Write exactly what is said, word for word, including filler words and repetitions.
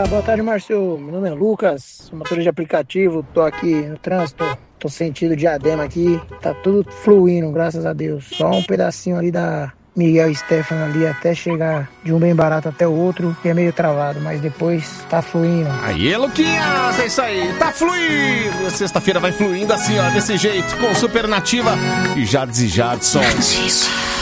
boa tarde, Márcio. Meu nome é Lucas, sou motorista de aplicativo, tô aqui no trânsito, tô sentindo Diadema aqui, tá tudo fluindo, graças a Deus. Só um pedacinho ali da Miguel e Stefano ali até chegar de um bem barato até o outro, que é meio travado, mas depois tá fluindo. Aí, Luquinhas, é isso aí, tá fluindo. Sexta-feira vai fluindo assim, ó, desse jeito, com Supernativa e Jardim e Jadson.